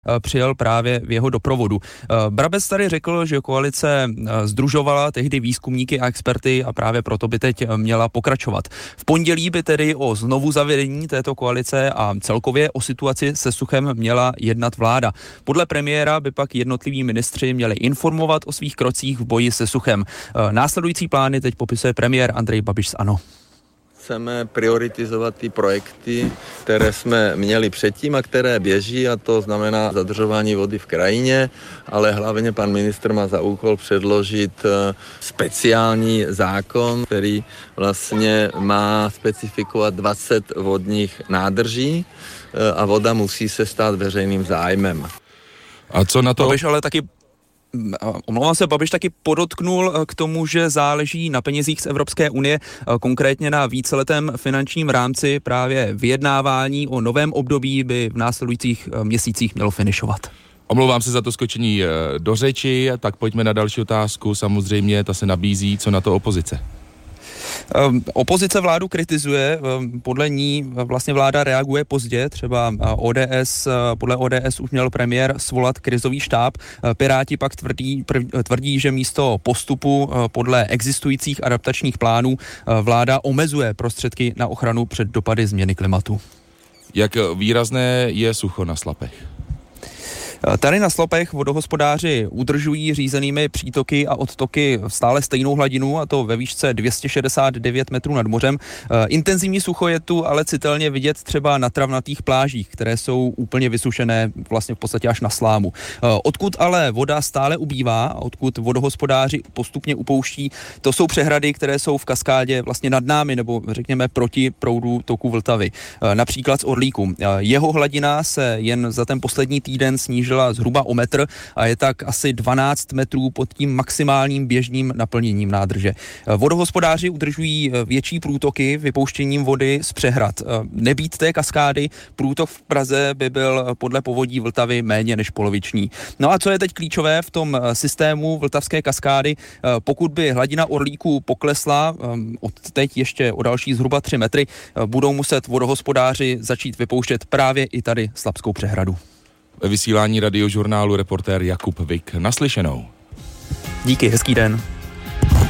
přijel právě v jeho doprovodu. Brabec tady řekl, že koalice sdružovala tehdy výzkumníky a experty a právě proto by teď měla pokračovat. V pondělí by tedy o znovu zavedení této koalice a celkově o situaci se suchem měla jednat vláda. Podle premiéra by pak jednotliví ministři měli informovat o svých krocích v boji se suchem. Následující plány teď popisuje premiér Andrej Babiš z ANO. Chceme prioritizovat ty projekty, které jsme měli předtím a které běží, a to znamená zadržování vody v krajině, ale hlavně pan ministr má za úkol předložit speciální zákon, který vlastně má specifikovat 20 vodních nádrží a voda musí se stát veřejným zájmem. A co na to? Babiš ale taky Babiš taky podotknul k tomu, že záleží na penězích z Evropské unie, konkrétně na víceletém finančním rámci. Právě vyjednávání o novém období by v následujících měsících mělo finišovat. Omlouvám se za to skočení do řeči, tak pojďme na další otázku. Samozřejmě ta se nabízí, co na to opozice. Opozice vládu kritizuje, podle ní vlastně vláda reaguje pozdě, třeba podle ODS už měl premiér svolat krizový štáb, Piráti pak tvrdí, že místo postupu podle existujících adaptačních plánů vláda omezuje prostředky na ochranu před dopady změny klimatu. Jak výrazné je sucho na Slapech? Tady na Slapech vodohospodáři udržují řízenými přítoky a odtoky stále stejnou hladinu, a to ve výšce 269 metrů nad mořem. Intenzivní sucho je tu ale citelně vidět třeba na travnatých plážích, které jsou úplně vysušené vlastně v podstatě až na slámu. Odkud ale voda stále ubývá a odkud vodohospodáři postupně upouští, to jsou přehrady, které jsou v kaskádě vlastně nad námi, nebo řekněme proti proudu toku Vltavy. Například z Orlíku. Jeho hladina se jen za ten poslední týden snížila zhruba o metr a je tak asi 12 metrů pod tím maximálním běžným naplněním nádrže. Vodohospodáři udržují větší průtoky vypouštěním vody z přehrad. Nebýt té kaskády, průtok v Praze by byl podle povodí Vltavy méně než poloviční. No a co je teď klíčové v tom systému Vltavské kaskády, pokud by hladina Orlíku poklesla od teď ještě o další zhruba 3 metry, budou muset vodohospodáři začít vypouštět právě i tady Slapskou přehradu. Ve vysílání Radiožurnálu reportér Jakub Vik. Naslyšenou. Díky, hezký den.